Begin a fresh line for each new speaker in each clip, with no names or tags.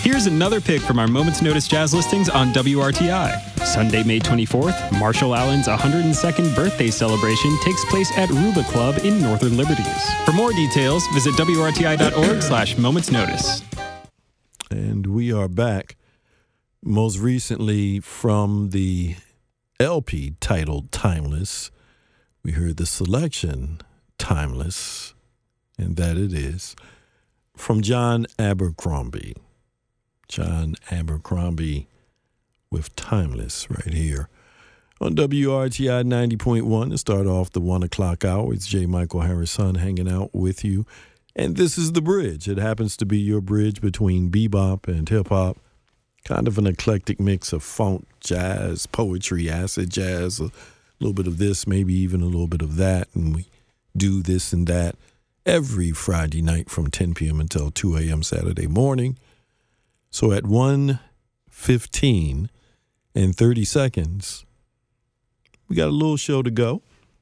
Here's another pick from our Moment's Notice jazz listings on WRTI. Sunday, May 24th, Marshall Allen's 102nd birthday celebration takes place at Ruba Club in Northern Liberties. For more details, visit WRTI.org/Moment's Notice.
And we are back, most recently from the LP titled Timeless. We heard the selection, Timeless, and that it is, from John Abercrombie. John Abercrombie with Timeless right here on WRTI 90.1 to start off the 1 o'clock hour. It's J. Michael Harrison hanging out with you. And this is The Bridge. It happens to be your bridge between bebop and hip-hop. Kind of an eclectic mix of funk, jazz, poetry, acid jazz, a little bit of this, maybe even a little bit of that. And we do this and that every Friday night from 10 p.m. until 2 a.m. Saturday morning. So at 1:15 and 30 seconds, we got a little show to go.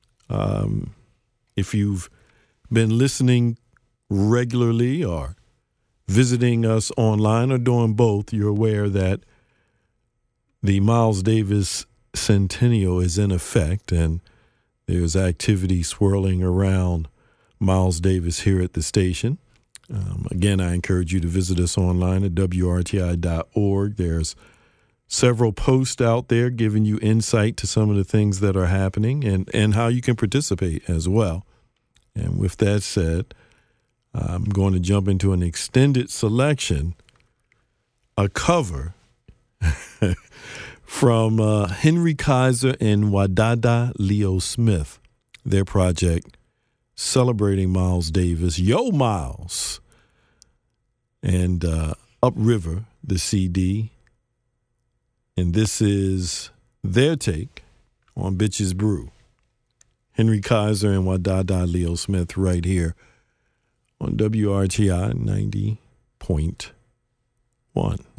If you've been listening regularly or visiting us online or doing both, you're aware that the Miles Davis Centennial is in effect, and there's activity swirling around Miles Davis here at the station. Again, I encourage you to visit us online at WRTI.org. There's several posts out there giving you insight to some of the things that are happening and how you can participate as well. And with that said, I'm going to jump into an extended selection, a cover from Henry Kaiser and Wadada Leo Smith, their project celebrating Miles Davis, Yo Miles, and Upriver, the CD. And this is their take on Bitches Brew. Henry Kaiser and Wadada Leo Smith right here on WRTI 90.1.